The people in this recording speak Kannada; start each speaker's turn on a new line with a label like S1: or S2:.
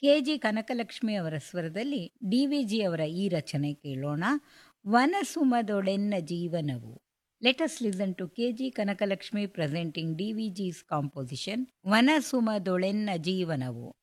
S1: ಕೆ.ಜಿ. ಕನಕಲಕ್ಷ್ಮಿ ಅವರ ಸ್ವರದಲ್ಲಿ ಡಿ.ವಿ.ಜಿ. ಅವರ ಈ ರಚನೆ ಕೇಳೋಣ. ವನಸುಮದೊಡೆನ್ನ ಜೀವನವು. Let us listen to KG. Kanakalakshmi presenting ಡಿ.ವಿ.ಜಿ's composition ವನಸುಮದೊಡೆನ್ನ ಜೀವನವು.